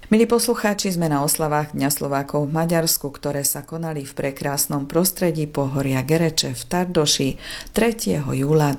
Milí poslucháči, sme na oslavách Dňa Slovákov v Maďarsku, ktoré sa konali v prekrásnom prostredí pohoria Gereče v Tardoši 3. júla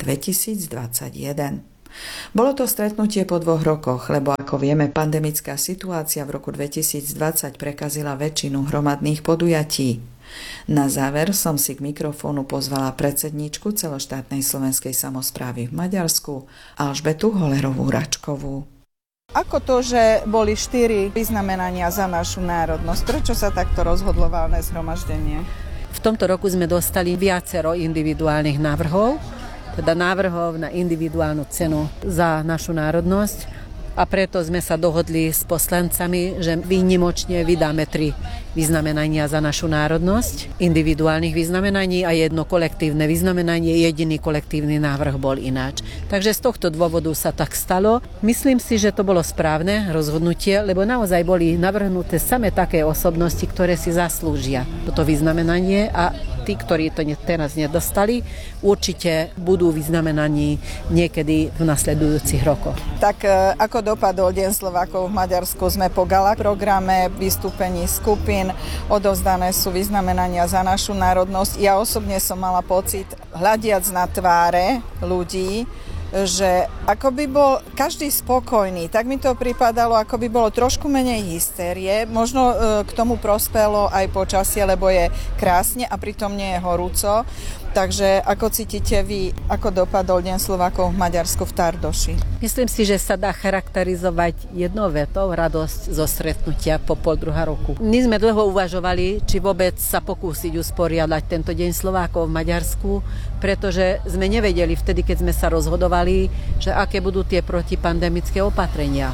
2021. Bolo to stretnutie po 2 rokoch, lebo ako vieme, pandemická situácia v roku 2020 prekazila väčšinu hromadných podujatí. Na záver som si k mikrofónu pozvala predsedníčku celoštátnej slovenskej samosprávy v Maďarsku Alžbetu Holerovú-Račkovú. Ako to, že boli 4 vyznamenania za našu národnosť? Prečo sa takto rozhodlo valné zhromaždenie? V tomto roku sme dostali viacero individuálnych návrhov, teda návrhov na individuálnu cenu za našu národnosť. A preto sme sa dohodli s poslancami, že výnimočne vydáme 3 vyznamenania za našu národnosť, individuálnych vyznamenaní a 1 kolektívne vyznamenanie. Jediný kolektívny návrh bol ináč. Takže z tohto dôvodu sa tak stalo. Myslím si, že to bolo správne rozhodnutie, lebo naozaj boli navrhnuté same také osobnosti, ktoré si zaslúžia toto vyznamenanie a tí, ktorí to teraz nedostali, určite budú vyznamenaní niekedy v nasledujúcich rokoch. Tak ako dopadol Deň Slovákov v Maďarsku? Sme po gala programe vystúpení skupín, odovzdané sú vyznamenania za našu národnosť. Ja osobne som mala pocit, hľadiac na tváre ľudí, že ako by bol každý spokojný, tak mi to pripadalo, ako by bolo trošku menej hystérie. Možno k tomu prospelo aj počasie, lebo je krásne a pritom nie je horúco. Takže ako cítite vy, ako dopadol Deň Slovákov v Maďarsku v Tardoši? Myslím si, že sa dá charakterizovať jednou vetou radosť zo stretnutia po 1,5 roku. My sme dlho uvažovali, či vôbec sa pokúsiť usporiadať tento Deň Slovákov v Maďarsku, pretože sme nevedeli vtedy, keď sme sa rozhodovali, že aké budú tie protipandemické opatrenia.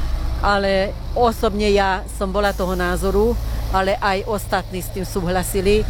Ale osobne ja som bola toho názoru, ale aj ostatní s tým súhlasili,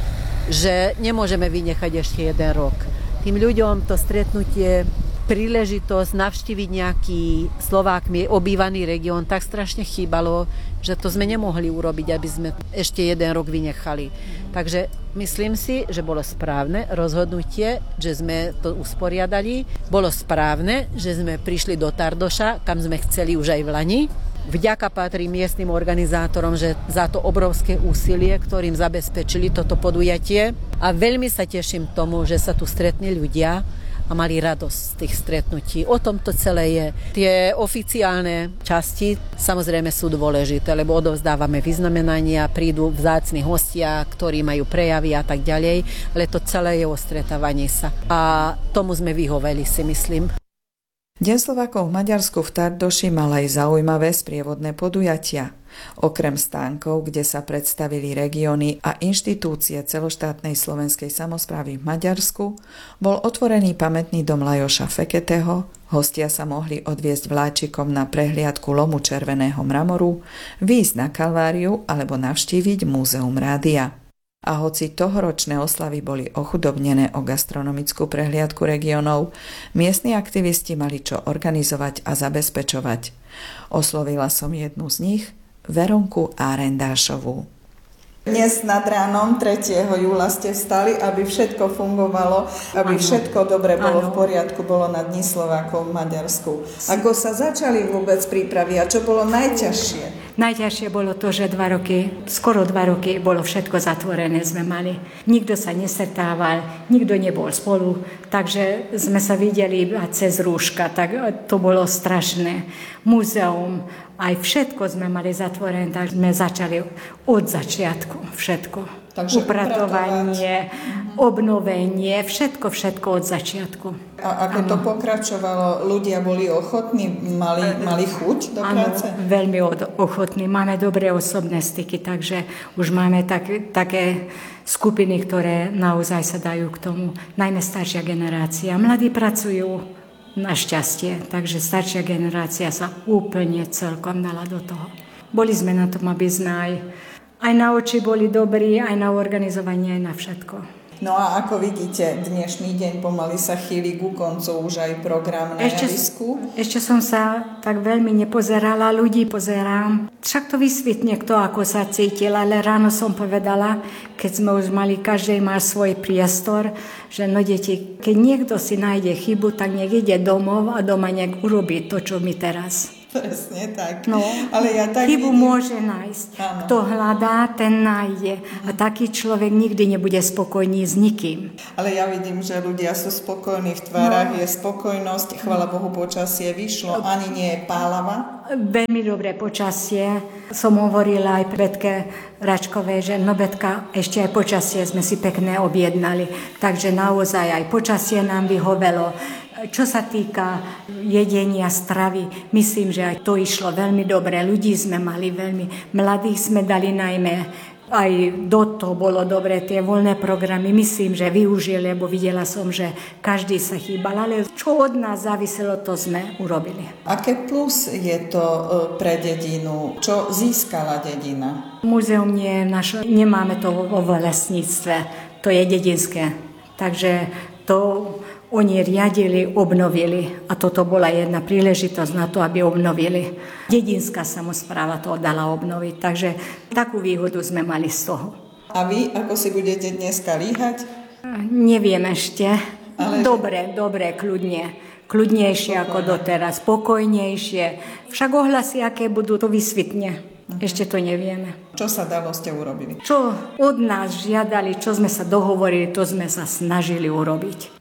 že nemôžeme vynechať ešte 1 rok. Tým ľuďom to stretnutie, príležitosť navštíviť nejaký Slovákmi obývaný región tak strašne chýbalo, že to sme nemohli urobiť, aby sme ešte 1 rok vynechali. Takže myslím si, že bolo správne rozhodnutie, že sme to usporiadali. Bolo správne, že sme prišli do Tardoša, kam sme chceli už aj v Lani. Vďaka patrí miestnym organizátorom, že za to obrovské úsilie, ktorým zabezpečili toto podujatie. A veľmi sa teším tomu, že sa tu stretli ľudia a mali radosť z tých stretnutí. O tom to celé je. Tie oficiálne časti samozrejme sú dôležité, lebo odovzdávame vyznamenania, prídu vzácni hostia, ktorí majú prejavy a tak ďalej, ale to celé je o stretávaní sa. A tomu sme vyhoveli, si myslím. Deň Slovákov v Maďarsku v Tardoši mal aj zaujímavé sprievodné podujatia. Okrem stánkov, kde sa predstavili regióny a inštitúcie celoštátnej slovenskej samosprávy v Maďarsku, bol otvorený pamätný dom Lajoša Feketeho, hostia sa mohli odviesť vláčikom na prehliadku lomu červeného mramoru, výjsť na Kalváriu alebo navštíviť Múzeum rádia. A hoci tohoročné oslavy boli ochudobnené o gastronomickú prehliadku regiónov, miestni aktivisti mali čo organizovať a zabezpečovať. Oslovila som jednu z nich, Veronku Árendášovú. Dnes nad ránom 3. júla ste vstali, aby všetko fungovalo, aby všetko dobre bolo v poriadku, bolo na Dni Slovákov v Maďarsku. Ako sa začali vôbec prípravy a čo bolo najťažšie? Najťažšie bolo to, že skoro 2 roky bolo všetko zatvorené sme mali. Nikto sa nestretával, nikto nebol spolu, takže sme sa videli iba cez rúška, tak to bolo strašné. Múzeum, aj všetko sme mali zatvorené, tak sme začali od začiatku všetko. Takže upratovanie, obnovenie, všetko od začiatku. A ako to pokračovalo? Ľudia boli ochotní? Mali chuť do práce? Áno, veľmi ochotní. Máme dobré osobné styky, takže už máme také skupiny, ktoré naozaj sa dajú k tomu. Najmä staršia generácia. Mladí pracujú našťastie, takže staršia generácia sa úplne celkom dala do toho. Boli sme na tom, aby sme aj na oči boli dobrí, aj na organizovanie, aj na všetko. No a ako vidíte, dnešný deň pomaly sa chýli ku koncu, už aj program na javisku. Ešte som sa tak veľmi nepozerala, ľudí pozerám. Však to vysvetne, kto ako sa cítil, ale ráno som povedala, keď sme už mali, každý mal svoj priestor, že no deti, keď niekto si nájde chybu, tak nech ide domov a doma nech urobí to, čo my teraz. Presne tak. No, ale ja tak chybu vidím... môže nájsť. Áno. Kto hľadá, ten nájde. A taký človek nikdy nebude spokojný s nikým. Ale ja vidím, že ľudia sú spokojní v tvárach, je spokojnosť, chvála Bohu, počasie vyšlo, ani nie je pálava. Veľmi dobré počasie. Som hovorila aj Betke Račkovej, že no Betka, ešte aj počasie sme si pekné objednali. Takže naozaj aj počasie nám vyhovelo. Čo sa týka jedenia stravy, myslím, že aj to išlo veľmi dobre. Ľudí sme mali veľmi, mladých sme dali najmä, aj do toho bolo dobre, tie voľné programy, myslím, že využili, lebo videla som, že každý sa chýbal, ale čo od nás záviselo, to sme urobili. Aké plus je to pre dedinu? Čo získala dedina? Múzeum nie je naše, nemáme to vo lesníctve, to je dedinské, takže to... Oni riadili, obnovili a toto bola jedna príležitosť na to, aby obnovili. Dedinská samospráva to dala obnoviť, takže takú výhodu sme mali z toho. A vy, ako si budete dneska líhať? Neviem ešte. Ale... Dobre, kľudne. Kľudnejšie ako doteraz, spokojnejšie. Však ohlasy, aké budú, to vysvitne. Ešte to nevieme. Čo sa dalo, ste urobili? Čo od nás žiadali, čo sme sa dohovorili, to sme sa snažili urobiť.